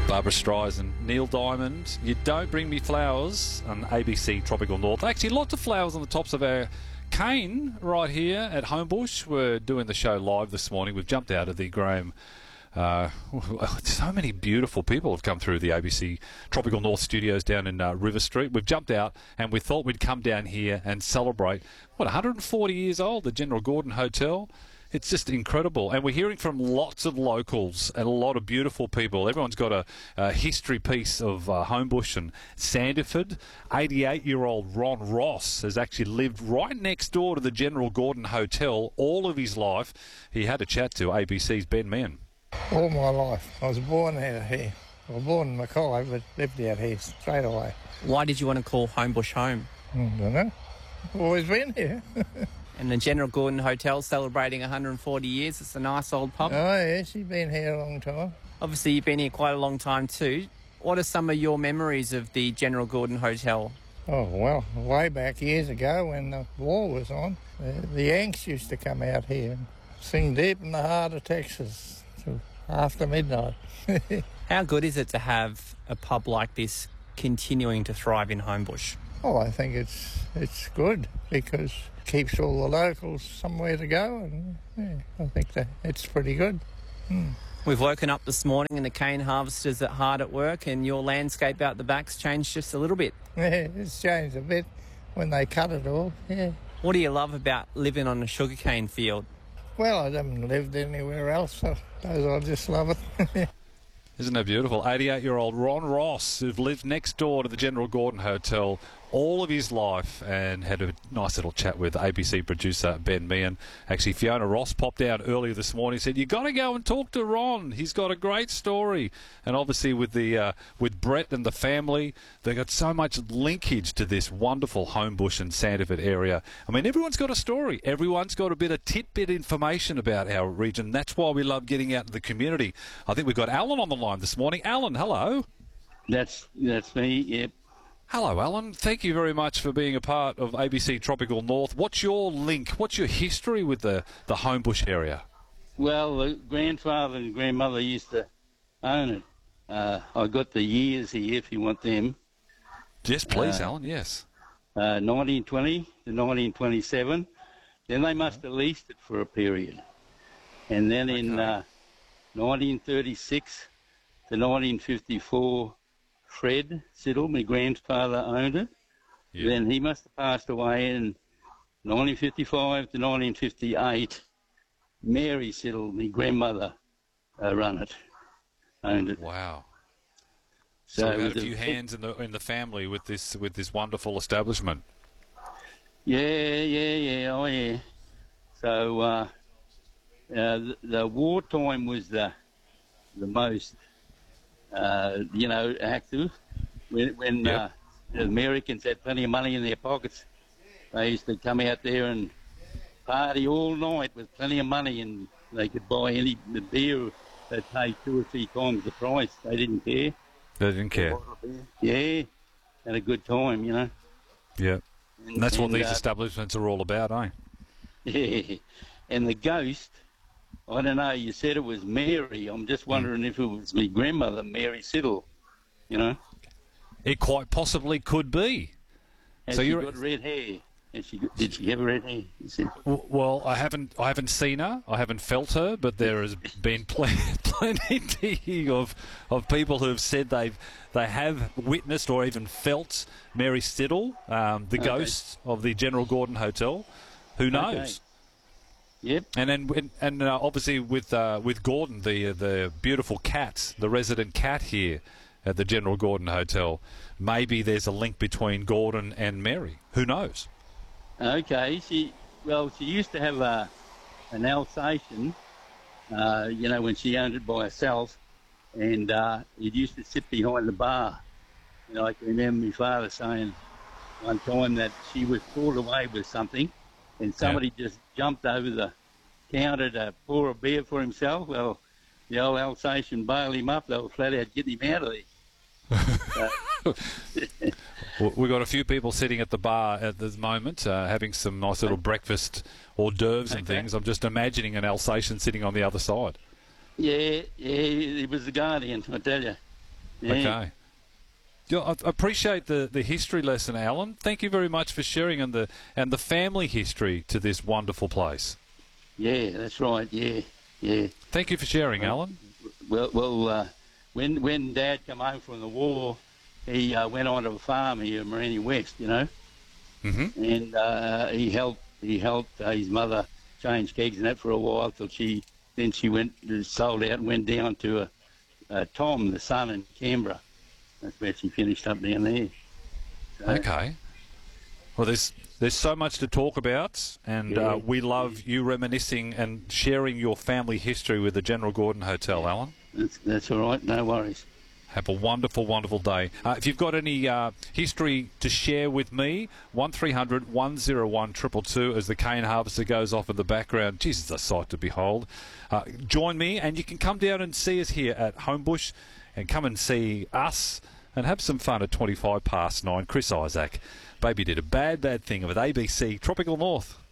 Barbara Streisand, Neil Diamond, You Don't Bring Me Flowers on ABC Tropical North. Actually, lots of flowers on the tops of our cane right here at Homebush. We're doing the show live this morning. We've jumped out of the Graham. So many beautiful people have come through the ABC Tropical North studios down in River Street. We've jumped out and we thought we'd come down here and celebrate, 140 years old, the General Gordon Hotel. It's just incredible. And we're hearing from lots of locals and a lot of beautiful people. Everyone's got a history piece of Homebush and Sanderford. 88-year-old Ron Ross has actually lived right next door to the General Gordon Hotel all of his life. He had a chat to ABC's Ben Meehan. All my life. I was born out here. I was born in Mackay, but lived out here straight away. Why did you want to call Homebush home? I don't know. I've always been here. And the General Gordon Hotel celebrating 140 years. It's a nice old pub. Oh, yes, you've been here a long time. Obviously, you've been here quite a long time too. What are some of your memories of the General Gordon Hotel? Oh, well, way back years ago when the war was on, the Yanks used to come out here and sing Deep in the Heart of Texas till after midnight. How good is it to have a pub like this continuing to thrive in Homebush? Oh, I think it's good because it keeps all the locals somewhere to go, and yeah, I think that it's pretty good. We've woken up this morning and the cane harvesters are hard at work, and your landscape out the back's changed just a little bit. Yeah, it's changed a bit when they cut it all, yeah. What do you love about living on a sugarcane field? Well, I haven't lived anywhere else, so I just love it. Isn't that beautiful? 88-year-old Ron Ross, who's lived next door to the General Gordon Hotel all of his life and had a nice little chat with ABC producer Ben Meehan. Actually, Fiona Ross popped out earlier this morning and said, you got to go and talk to Ron. He's got a great story. And obviously with with Brett and the family, they got so much linkage to this wonderful Homebush and Sanderford area. I mean, everyone's got a story. Everyone's got a bit of tidbit information about our region. That's why we love getting out to the community. I think we've got Alan on the line this morning. Alan, hello. That's me, yep. Hello, Alan. Thank you very much for being a part of ABC Tropical North. What's your link? What's your history with the Homebush area? Well, the grandfather and grandmother used to own it. I got the years here, if you want them. Yes, please, Alan, yes. 1920 to 1927. Then they must have leased it for a period. And then in 1936 to 1954, Fred Siddle, my grandfather, owned it. Yeah. Then he must have passed away in 1955 to 1958. Mary Siddle, my grandmother, owned it. Wow. So we had a few hands in the family with this wonderful establishment. Yeah. Oh, yeah. So the wartime was the most, active. When the Americans had plenty of money in their pockets, they used to come out there and party all night with plenty of money, and they could buy any beer that paid 2 or 3 times the price. They didn't care. They didn't care. Yeah, had a good time, you know. Yeah, and that's what these establishments are all about, eh? Yeah, and the ghost, I don't know, you said it was Mary. I'm just wondering if it was my grandmother, Mary Siddle, you know. It quite possibly could be. And so she got red hair. Did she have red hair? Well, I haven't seen her. I haven't felt her, but there has been plenty of people who have said they have witnessed or even felt Mary Siddle, the ghost of the General Gordon Hotel. Who knows? Okay. Yep. And then obviously with Gordon, the beautiful cat, the resident cat here at the General Gordon Hotel, maybe there's a link between Gordon and Mary. Who knows? Okay. She used to have an Alsatian, when she owned it by herself, and it used to sit behind the bar. I can remember my father saying one time that she was pulled away with something, and somebody just jumped over the counter to pour a beer for himself. Well, the old Alsatian bailed him up. They were flat out getting him out of there. We've got a few people sitting at the bar at this moment, having some nice little breakfast hors d'oeuvres and things. I'm just imagining an Alsatian sitting on the other side. Yeah, he was the guardian, I tell you. Yeah. Okay. Yeah, I appreciate the history lesson, Alan. Thank you very much for sharing and the family history to this wonderful place. Yeah, that's right. Yeah, yeah. Thank you for sharing, Alan. Well, when Dad came home from the war, he went on to a farm here in Moranee West, you know, and he helped his mother change kegs and that for a while till she went sold out and went down to Tom, the son, in Canberra. That's where she finished up down there. So, Okay. Well, there's so much to talk about, and we love you reminiscing and sharing your family history with the General Gordon Hotel, Alan. That's all right. No worries. Have a wonderful, wonderful day. If you've got any history to share with me, 1300 101 222 as the cane harvester goes off in the background. Jesus, a sight to behold. Join me, and you can come down and see us here at Homebush, and come and see us and have some fun at 9:25. Chris Isaac. Baby did a bad thing with ABC Tropical North.